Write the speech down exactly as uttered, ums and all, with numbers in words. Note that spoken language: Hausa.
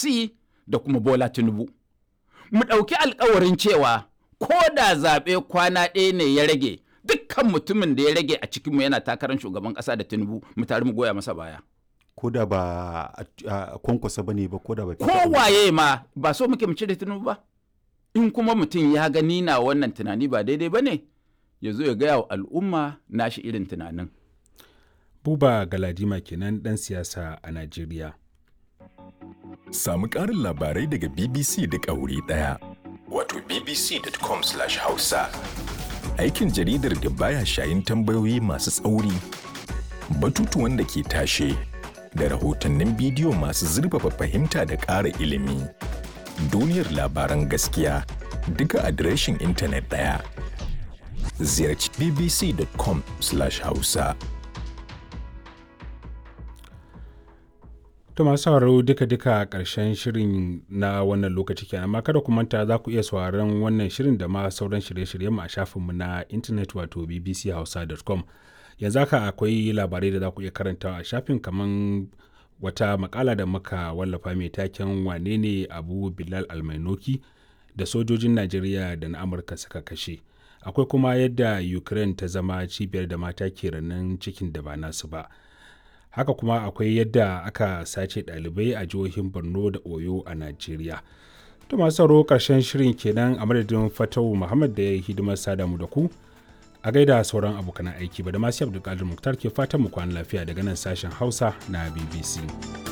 C da kuma Bola Tinubu. Mu ɗauki alkawarin cewa ko da zaɓe kwana ɗaya ne ya rage, dukkan mutumin da ya rage a cikinmu yana takarar shugaban ƙasa da Tinubu mu tare mu goya masa baya. Ko da ba a kwankwasa ba ne ba ko da ba. Kowaye ma ba so muke mu cire Tinubu ba. In kuma mutum ya gani na wannan tunani ba daidai ba ne, ya zo ya gaya wa al'umma nashi irin tunanin. Buba Galadima kenan ɗan siyasa a Najeriya. Samu ƙarin labarai daga B B C duk a wuri ɗaya. Wato b b c dot com slash hausa. Aikin jaridar da baya shayin tambayoyi masu tsauri, batutuwan da ke tashe, da rahotannin bidiyo masu zurfafa fahimta da ƙara ilimi. Duniyar labaran gaskiya duka adireshin intanet ɗaya. Ziyarci b b c dot com slash hausa. To masu sauraro duka-duka ƙarshen shirin na wannan lokaci kenan, amma kada ku manta za ku iya sauraron wannan shirin da ma sauran shirye-shiryenmu a shafinmu na intanet wato b b c hausa dot com. Yanzu haka akwai labarai da za ku iya karantawa a shafin, kamar wata makala da muka wallafa mai taken wane ne Abu Bilal Almainoki da sojojin Najeriya da na Amurka suka kashe. Akwai kuma yadda Ukraine ta zama cibiyar da mata ke ranan cikin da ba nasu ba. Haka kuma akwai yadda aka sace ɗalibai a jihohin Borno da Oyo a Najeriya. To masu sauraro ƙarshen shirin kenan, a madadin Fatawu Muhammad da ya yi hidimar sada mu da ku. A gaida sauran abokan aiki ba da masu Abdulkadir Muktar ke fatan mu kwana lafiya daga nan sashen Hausa na B B C.